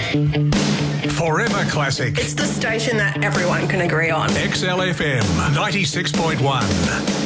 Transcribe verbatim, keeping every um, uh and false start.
Forever Classic. It's the station that everyone can agree on. X L F M ninety-six point one.